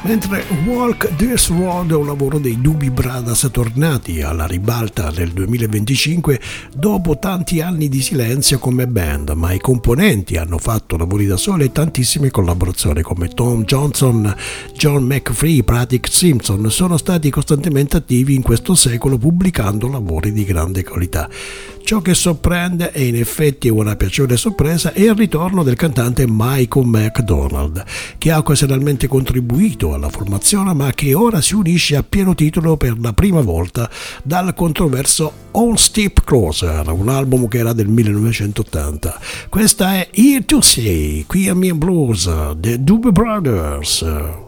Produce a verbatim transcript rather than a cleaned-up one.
Mentre Walk This Road è un lavoro dei Doobie Brothers tornati alla ribalta nel duemilaventicinque dopo tanti anni di silenzio come band, ma i componenti hanno fatto lavori da soli e tantissime collaborazioni come Tom Johnson, John McPhee, Patrick Simpson sono stati costantemente attivi in questo secolo pubblicando lavori di grande qualità. Ciò che sorprende e in effetti è una piacevole sorpresa è il ritorno del cantante Michael McDonald, che ha occasionalmente contribuito alla formazione ma che ora si unisce a pieno titolo per la prima volta dal controverso On Step Closer, un album che era del millenovecentottanta. Questa è Here to Stay, qui a Mia Blues, The Doobie Brothers.